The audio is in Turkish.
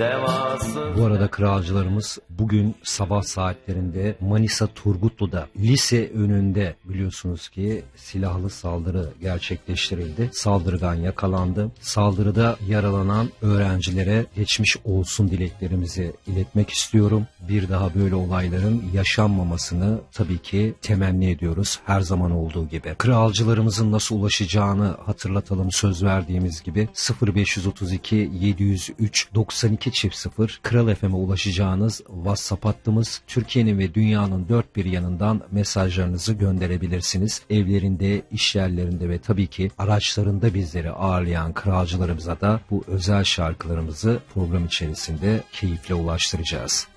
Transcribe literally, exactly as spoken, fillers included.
devası. Bu arada kralcılarımız bugün sabah saatlerinde Manisa Turgutlu'da lise önünde biliyorsunuz ki silahlı saldırı gerçekleştirildi. Saldırgan yakalandı. Saldırıda yaralanan öğrencilere geçmiş olsun dileklerimizi iletmek istiyorum. Bir daha böyle olayların yaşanmamasını tabii ki temenni ediyoruz her zaman olduğu gibi. Kralcılarımızın nasıl ulaşacağını hatırlatalım, söz verdiğimiz gibi sıfır beş otuz iki yedi yüz üç doksan iki çift sıfır Kral F M'e ulaşacağınız WhatsApp hattımız. Türkiye'nin ve dünyanın dört bir yanından mesajlarınızı gönderebilirsiniz. Evlerinde, iş yerlerinde ve tabii ki araçlarında bizleri ağırlayan kralcılarımıza da bu özel şarkılarımızı program içerisinde keyifle ulaştıracağız.